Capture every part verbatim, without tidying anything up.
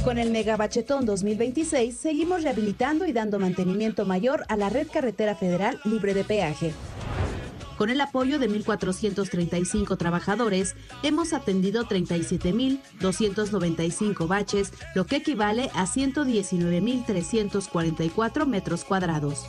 Con el Megabachetón dos mil veintiséis seguimos rehabilitando y dando mantenimiento mayor a la red carretera federal libre de peaje. Con el apoyo de mil cuatrocientos treinta y cinco trabajadores, hemos atendido treinta y siete mil doscientos noventa y cinco baches, lo que equivale a ciento diecinueve mil trescientos cuarenta y cuatro metros cuadrados.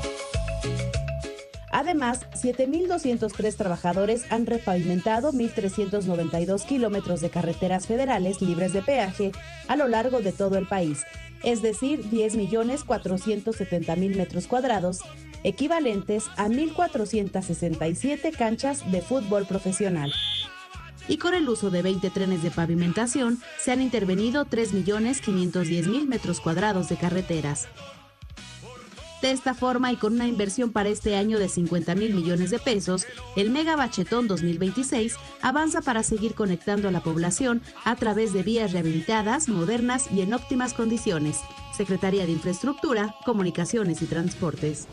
Además, siete mil doscientos tres trabajadores han repavimentado mil trescientos noventa y dos kilómetros de carreteras federales libres de peaje a lo largo de todo el país, es decir, diez millones cuatrocientos setenta mil metros cuadrados, equivalentes a mil cuatrocientos sesenta y siete canchas de fútbol profesional. Y con el uso de veinte trenes de pavimentación, se han intervenido tres millones quinientos diez mil metros cuadrados de carreteras. De esta forma y con una inversión para este año de cincuenta mil millones de pesos, el Megabachetón dos mil veintiséis avanza para seguir conectando a la población a través de vías rehabilitadas, modernas y en óptimas condiciones. Secretaría de Infraestructura, Comunicaciones y Transportes.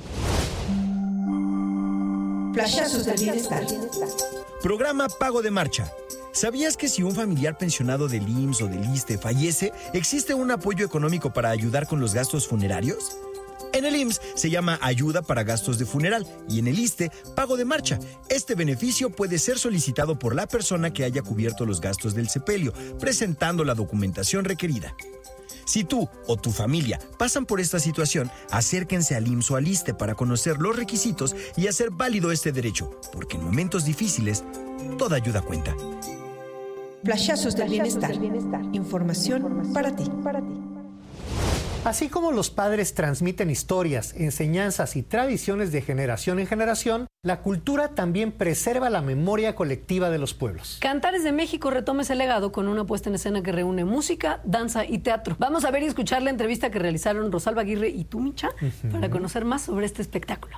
Flashazos del bienestar. Programa Pago de Marcha. ¿Sabías que si un familiar pensionado del I M S S o del ISSSTE fallece, existe un apoyo económico para ayudar con los gastos funerarios? En el I M S S se llama Ayuda para Gastos de Funeral y en el ISSSTE, Pago de Marcha. Este beneficio puede ser solicitado por la persona que haya cubierto los gastos del sepelio, presentando la documentación requerida. Si tú o tu familia pasan por esta situación, acérquense al I M S S o al ISSSTE para conocer los requisitos y hacer válido este derecho, porque en momentos difíciles, toda ayuda cuenta. Flashazos del bienestar. Información para ti. Así como los padres transmiten historias, enseñanzas y tradiciones de generación en generación, la cultura también preserva la memoria colectiva de los pueblos. Cantares de México retoma ese legado con una puesta en escena que reúne música, danza y teatro. Vamos a ver y escuchar la entrevista que realizaron Rosalba Aguirre y tú, Micha, uh-huh. para conocer más sobre este espectáculo.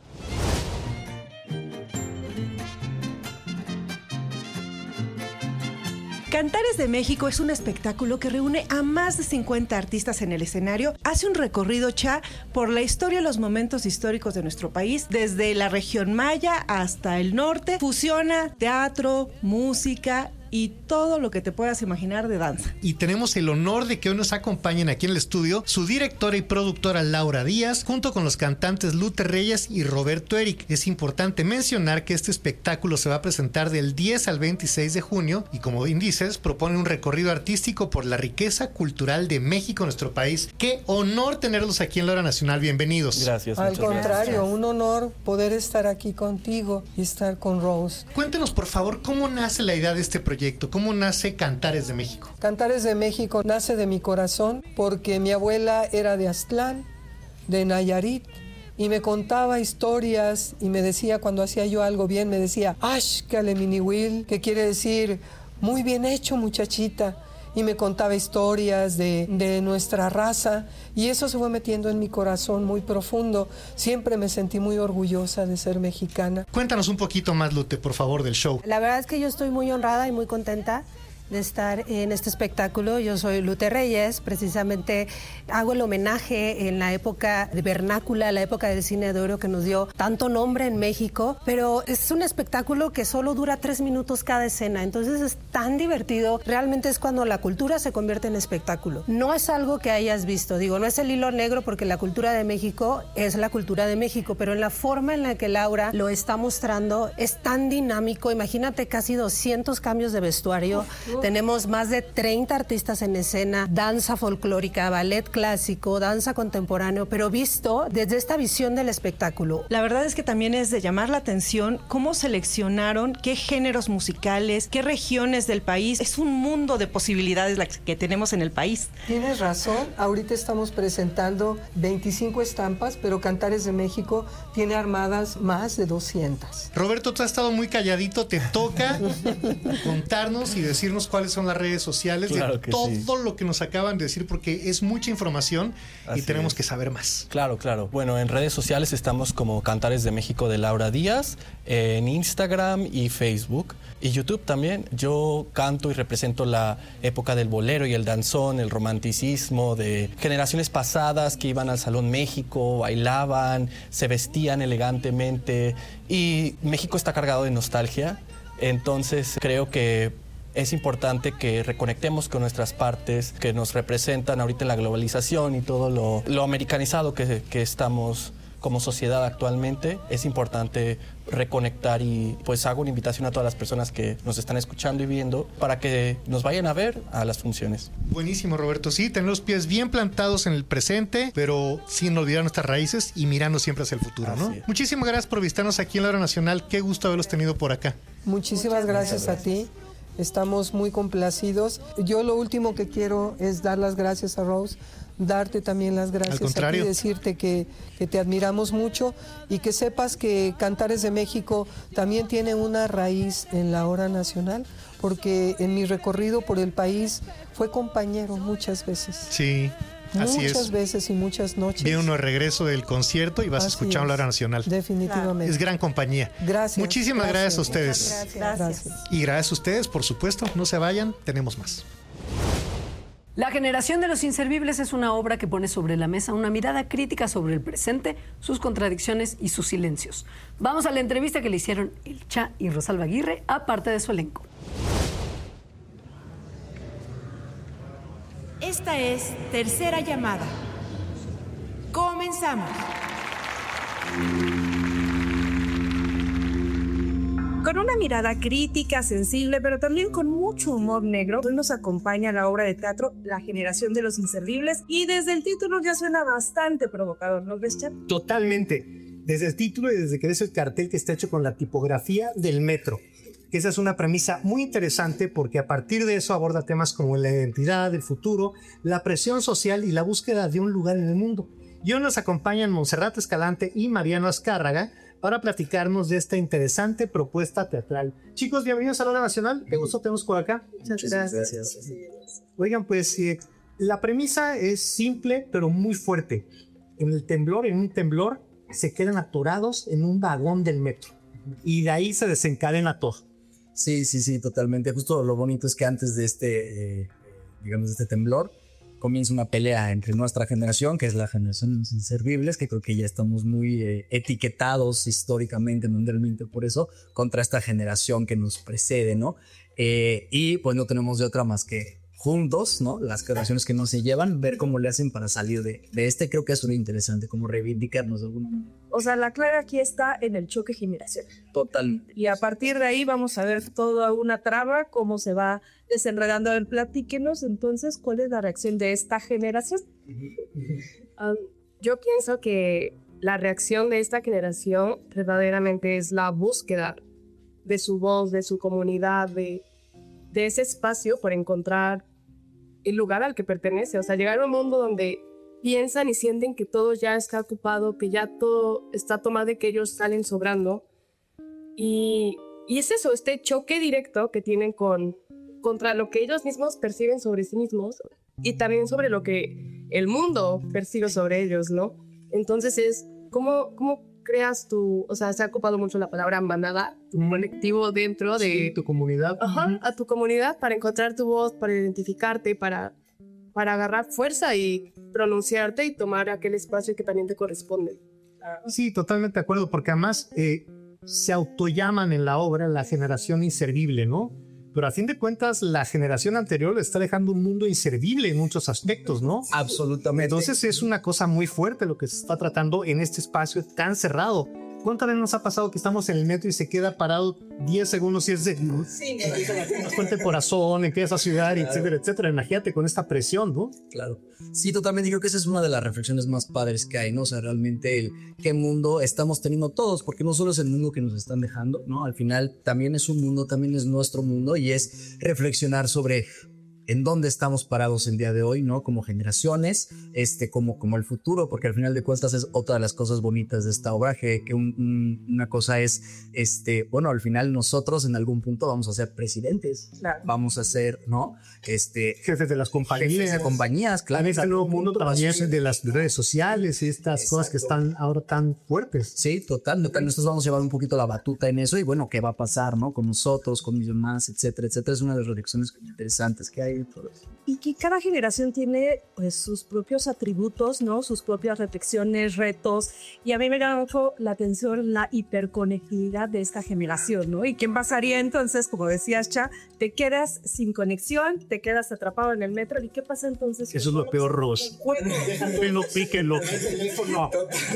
Cantares de México es un espectáculo que reúne a más de cincuenta artistas en el escenario. Hace un recorrido, Cha, por la historia y los momentos históricos de nuestro país, desde la región maya hasta el norte. Fusiona teatro, música y todo lo que te puedas imaginar de danza. Y tenemos el honor de que hoy nos acompañen aquí en el estudio su directora y productora Laura Díaz, junto con los cantantes Lute Reyes y Roberto Eric. Es importante mencionar que este espectáculo se va a presentar del diez al veintiséis de junio y, como bien dices, propone un recorrido artístico por la riqueza cultural de México, nuestro país. Qué honor tenerlos aquí en la Hora Nacional. Bienvenidos. Gracias. Al contrario, gracias. Un honor poder estar aquí contigo y estar con Rose. Cuéntenos, por favor, cómo nace la idea de este proyecto. ¿Cómo nace Cantares de México? Cantares de México nace de mi corazón porque mi abuela era de Aztlán, de Nayarit, y me contaba historias y me decía cuando hacía yo algo bien, me decía, Ash, Kaleminiwil, que quiere decir, muy bien hecho, muchachita. Y me contaba historias de, de nuestra raza y eso se fue metiendo en mi corazón muy profundo. Siempre me sentí muy orgullosa de ser mexicana. Cuéntanos un poquito más, Lute, por favor, del show. La verdad es que yo estoy muy honrada y muy contenta de estar en este espectáculo. Yo soy Lute Reyes, precisamente hago el homenaje en la época de vernácula, la época del cine de oro que nos dio tanto nombre en México, pero es un espectáculo que solo dura tres minutos cada escena, entonces es tan divertido. Realmente es cuando la cultura se convierte en espectáculo. No es algo que hayas visto, digo, no es el hilo negro porque la cultura de México es la cultura de México, pero en la forma en la que Laura lo está mostrando es tan dinámico. Imagínate casi doscientos cambios de vestuario. Tenemos más de treinta artistas en escena, danza folclórica, ballet clásico, danza contemporáneo, pero visto desde esta visión del espectáculo. La verdad es que también es de llamar la atención cómo seleccionaron qué géneros musicales, qué regiones del país. Es un mundo de posibilidades las que tenemos en el país. Tienes razón, ahorita estamos presentando veinticinco estampas, pero Cantares de México tiene armadas más de doscientas. Roberto, tú has estado muy calladito, te toca contarnos y decirnos cuáles son las redes sociales claro de todo sí. lo que nos acaban de decir, porque es mucha información Así y tenemos es. que saber más. Claro, claro. Bueno, en redes sociales estamos como Cantares de México de Laura Díaz, en Instagram y Facebook. Y YouTube también. Yo canto y represento la época del bolero y el danzón, el romanticismo de generaciones pasadas que iban al Salón México, bailaban, se vestían elegantemente. Y México está cargado de nostalgia. Entonces creo que es importante que reconectemos con nuestras partes que nos representan ahorita en la globalización y todo lo, lo americanizado que, que estamos como sociedad actualmente. Es importante reconectar y pues hago una invitación a todas las personas que nos están escuchando y viendo para que nos vayan a ver a las funciones. Buenísimo, Roberto. Sí, tener los pies bien plantados en el presente, pero sin olvidar nuestras raíces y mirando siempre hacia el futuro, ¿no? Así es. Muchísimas gracias por visitarnos aquí en la Hora Nacional. Qué gusto haberlos tenido por acá. Muchísimas gracias, gracias a ti. Estamos muy complacidos. Yo lo último que quiero es dar las gracias a Rose, darte también las gracias a ti, decirte que, que te admiramos mucho y que sepas que Cantares de México también tiene una raíz en la Hora Nacional, porque en mi recorrido por el país fue compañero muchas veces. Sí. Así muchas es. veces y muchas noches. Viene uno de regreso del concierto y vas Así a escuchar la Hora Nacional. Definitivamente. Es gran compañía. Gracias. Muchísimas gracias, gracias a ustedes. Gracias. Gracias. Y gracias a ustedes, por supuesto. No se vayan, tenemos más. La generación de los inservibles es una obra que pone sobre la mesa una mirada crítica sobre el presente, sus contradicciones y sus silencios. Vamos a la entrevista que le hicieron el Cha y Rosalba Aguirre a parte de su elenco. Esta es Tercera Llamada. Comenzamos. Con una mirada crítica, sensible, pero también con mucho humor negro, hoy nos acompaña la obra de teatro La Generación de los Inservibles, y desde el título ya suena bastante provocador, ¿no ves, Chat? Totalmente. Desde el título y desde que ves el cartel que está hecho con la tipografía del metro. Esa es una premisa muy interesante porque a partir de eso aborda temas como la identidad, el futuro, la presión social y la búsqueda de un lugar en el mundo. Y hoy nos acompañan Montserrat Escalante y Mariano Azcárraga para platicarnos de esta interesante propuesta teatral. Chicos, bienvenidos a la Hora Nacional. Qué gusto tenemos por acá. Muchas gracias. gracias. Oigan, pues eh, la premisa es simple pero muy fuerte. En el temblor, en un temblor, se quedan atorados en un vagón del metro. Y de ahí se desencadena todo. Sí, sí, sí, totalmente. Justo lo bonito es que antes de este, eh, digamos, de este temblor, comienza una pelea entre nuestra generación, que es la generación de los inservibles, que creo que ya estamos muy eh, etiquetados históricamente, mundialmente por eso, contra esta generación que nos precede, ¿no? Eh, y pues no tenemos de otra más que juntos, ¿no? Las generaciones que no se llevan, ver cómo le hacen para salir de, de este. Creo que es muy interesante, como reivindicarnos de alguna manera. O sea, la clave aquí está en el choque generacional. Totalmente. Y a partir de ahí vamos a ver toda una trama, cómo se va desenredando. A ver, platíquenos entonces cuál es la reacción de esta generación. Um, yo pienso que la reacción de esta generación verdaderamente es la búsqueda de su voz, de su comunidad, de, de ese espacio por encontrar el lugar al que pertenece. O sea, llegar a un mundo donde piensan y sienten que todo ya está ocupado, que ya todo está tomado y que ellos salen sobrando. Y, y es eso, este choque directo que tienen con, contra lo que ellos mismos perciben sobre sí mismos y también sobre lo que el mundo percibe sobre ellos, ¿no? Entonces es, ¿cómo, cómo creas tu, o sea, se ha ocupado mucho la palabra manada, tu colectivo dentro de... Sí, tu comunidad. Ajá, a tu comunidad para encontrar tu voz, para identificarte, para... para agarrar fuerza y pronunciarte y tomar aquel espacio que también te corresponde. Sí, totalmente de acuerdo, porque además eh, se autollaman en la obra la generación inservible, ¿no? Pero a fin de cuentas, la generación anterior le está dejando un mundo inservible en muchos aspectos, ¿no? Absolutamente. Entonces es una cosa muy fuerte lo que se está tratando en este espacio tan cerrado. ¿Cuántas veces nos ha pasado que estamos en el metro y se queda parado diez segundos y es de... Sí, no. Fuerte el corazón, empieza a sudar, claro, etcétera, etcétera. Imagínate con esta presión, ¿no? Claro. Sí, totalmente. Creo que esa es una de las reflexiones más padres que hay, ¿no? O sea, realmente el qué mundo estamos teniendo todos, porque no solo es el mundo que nos están dejando, ¿no? Al final también es un mundo, también es nuestro mundo y es reflexionar sobre... en dónde estamos parados el día de hoy, ¿no? Como generaciones, este, como, como el futuro, porque al final de cuentas es otra de las cosas bonitas de esta obra, que, que un, un, una cosa es, este, bueno, al final nosotros en algún punto vamos a ser presidentes, claro. Vamos a ser, ¿no? Este, jefes de las compañías. Jefes de compañías, claro. En este nuevo mundo también de las redes sociales y estas Exacto. cosas que están ahora tan fuertes. Sí, total. Nosotros vamos a llevar un poquito la batuta en eso y bueno, ¿qué va a pasar, no? Con nosotros, con mis demás, etcétera, etcétera. Es una de las reflexiones interesantes que hay y todo eso. Y que cada generación tiene pues sus propios atributos, ¿no? Sus propias reflexiones, retos. Y a mí me llama mucho la atención la hiperconectividad de esta generación, ¿no? ¿Y qué pasaría entonces? Como decías, Cha, te quedas sin conexión, te quedas atrapado en el metro. ¿Y qué pasa entonces? Eso es lo peor, Ros. Píquenlo, píquenlo. No.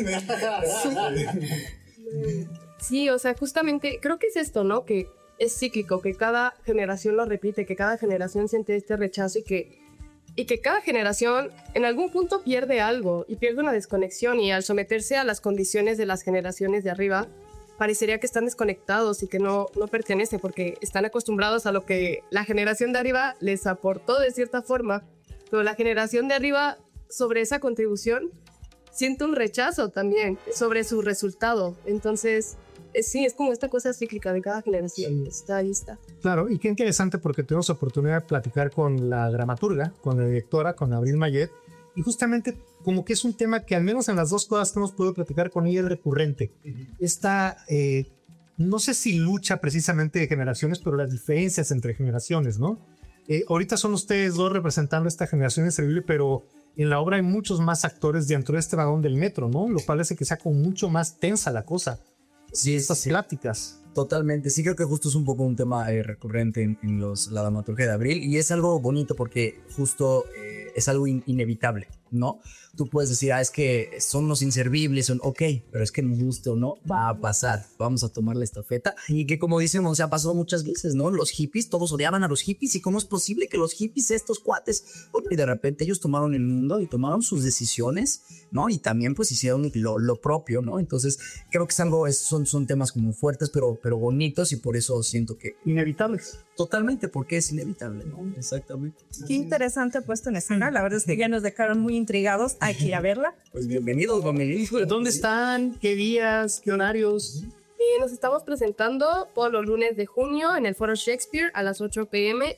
Sí, o sea, justamente creo que es esto, ¿no? Que es cíclico, que cada generación lo repite, que cada generación siente este rechazo y que, y que cada generación en algún punto pierde algo y pierde una desconexión, y al someterse a las condiciones de las generaciones de arriba, parecería que están desconectados y que no, no pertenecen porque están acostumbrados a lo que la generación de arriba les aportó de cierta forma, pero la generación de arriba sobre esa contribución siente un rechazo también sobre su resultado. Entonces, sí, es como esta cosa cíclica de cada generación. Está ahí, está. Claro, y qué interesante porque tuvimos oportunidad de platicar con la dramaturga, con la directora, con Abril Mayet, y justamente como que es un tema que al menos en las dos cosas que hemos podido platicar con ella es recurrente. Esta, eh, no sé si lucha precisamente de generaciones, pero las diferencias entre generaciones, ¿no? Eh, ahorita son ustedes dos representando esta generación inservible, pero en la obra hay muchos más actores dentro de este vagón del metro, ¿no? Lo cual hace que sea como mucho más tensa la cosa. Sí, estas sí, pláticas. Totalmente, sí creo que justo es un poco un tema eh, recurrente en, en los, la dramaturgia de Abril, y es algo bonito porque justo eh, es algo in, inevitable, ¿no? Tú puedes decir, ah, es que son los inservibles, son ok, pero es que nos guste o no, va a pasar, vamos a tomar la estafeta, y que como dicen, o sea, ha pasado muchas veces, ¿no? Los hippies, todos odiaban a los hippies, y cómo es posible que los hippies, estos cuates, y de repente ellos tomaron el mundo y tomaron sus decisiones, ¿no? Y también pues hicieron lo, lo propio, ¿no? Entonces creo que es algo, es, son, son temas como fuertes, pero, pero bonitos, y por eso siento que... Inevitables. Totalmente, porque es inevitable, ¿no? Exactamente. Qué interesante puesto en escena, la verdad es que ya nos dejaron muy intrigados, hay que ir a verla. Pues bienvenidos, bienvenidos. ¿Dónde están? ¿Qué días? ¿Qué horarios? Y nos estamos presentando todos los lunes de junio en el Foro Shakespeare a las ocho p m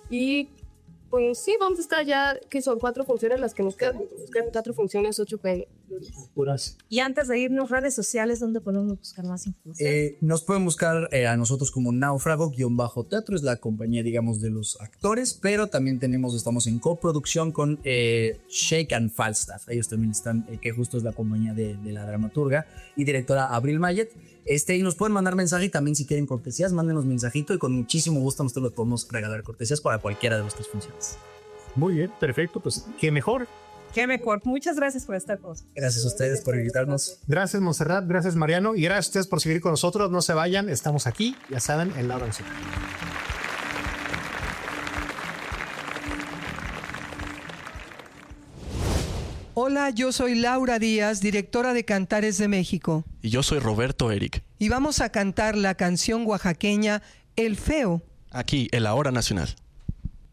y pues sí, vamos a estar ya, que son cuatro funciones las que nos quedan, nos quedan cuatro funciones, ocho p m Puras. Y antes de irnos, redes sociales, ¿dónde podemos buscar más información? Eh, nos pueden buscar eh, a nosotros como Náufrago-Teatro, es la compañía, digamos, de los actores, pero también tenemos, estamos en coproducción con eh, Shake and Falstaff. Ellos también están, eh, que justo es la compañía de, de la dramaturga y directora Abril Mayet. Este, y nos pueden mandar mensaje, y también si quieren cortesías, mándenos mensajito, y con muchísimo gusto nosotros les podemos regalar cortesías para cualquiera de nuestras funciones. Muy bien, perfecto, pues qué mejor. Qué mejor. Muchas gracias por estar con nosotros. Gracias a ustedes por invitarnos. Gracias, Montserrat, gracias, Mariano, y gracias a ustedes por seguir con nosotros. No se vayan, estamos aquí, ya saben, en La Hora Nacional. Hola, yo soy Laura Díaz, directora de Cantares de México. Y yo soy Roberto Eric. Y vamos a cantar la canción oaxaqueña El Feo. Aquí, en La Hora Nacional.